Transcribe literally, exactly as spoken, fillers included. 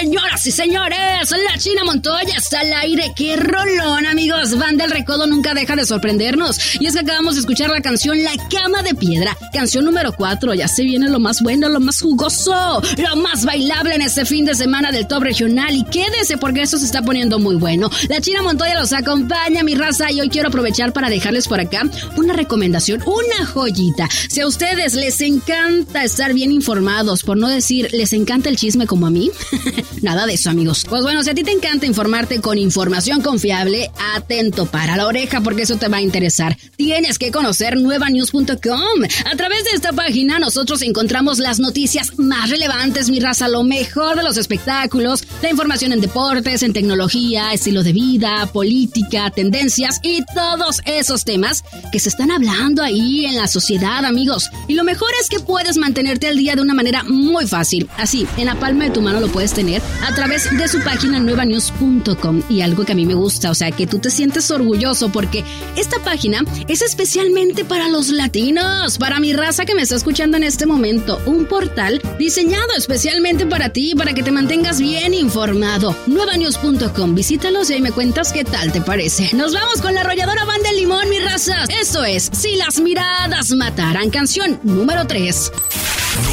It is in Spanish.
Señoras y señores, la China Montoya está al aire. ¡Qué rolón, amigos! Banda El Recodo nunca deja de sorprendernos. Y es que acabamos de escuchar la canción La Cama de Piedra, canción número cuatro. Ya se viene lo más bueno, lo más jugoso, lo más bailable en este fin de semana del top regional. Y quédese porque esto se está poniendo muy bueno. La China Montoya los acompaña, mi raza, y hoy quiero aprovechar para dejarles por acá una recomendación, una joyita. Si a ustedes les encanta estar bien informados, por no decir les encanta el chisme como a mí, nada de eso, amigos. Pues bueno, si a ti te encanta informarte con información confiable, atento para la oreja porque eso te va a interesar. Tienes que conocer nueva news punto com. A través de esta página nosotros encontramos las noticias más relevantes, mi raza, lo mejor de los espectáculos, la información en deportes, en tecnología, estilo de vida, política, tendencias y todos esos temas que se están hablando ahí en la sociedad, amigos. Y lo mejor es que puedes mantenerte al día de una manera muy fácil. Así, en la palma de tu mano lo puedes tener a través de su página nueva news punto com. Y algo que a mí me gusta, o sea, que tú te sientes orgulloso porque esta página es especialmente para los latinos, para mi raza que me está escuchando en este momento. Un portal diseñado especialmente para ti, para que te mantengas bien informado. nueva news punto com. Visítalos y ahí me cuentas qué tal te parece. Nos vamos con la arrolladora Banda El Limón, mi raza. Eso es Si las miradas mataran, canción número tres.